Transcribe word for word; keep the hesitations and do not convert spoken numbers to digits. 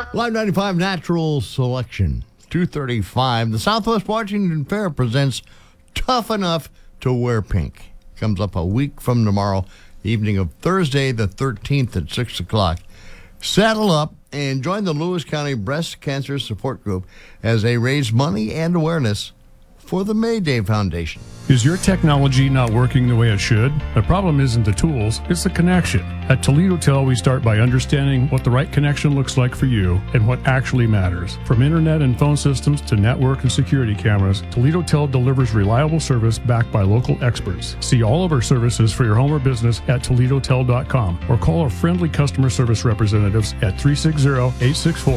Live ninety-five Natural Selection, two thirty-five. The Southwest Washington Fair presents Tough Enough to Wear Pink. Comes up a week from tomorrow, evening of Thursday the thirteenth at six o'clock. Saddle up and join the Lewis County Breast Cancer Support Group as they raise money and awareness for the Mayday Foundation. Is your technology not working the way it should? The problem isn't the tools, it's the connection. At Toledo Tel, we start by understanding what the right connection looks like for you and what actually matters. From internet and phone systems to network and security cameras, Toledo Tel delivers reliable service backed by local experts. See all of our services for your home or business at Toledo Tel dot com or call our friendly customer service representatives at three six zero, eight six four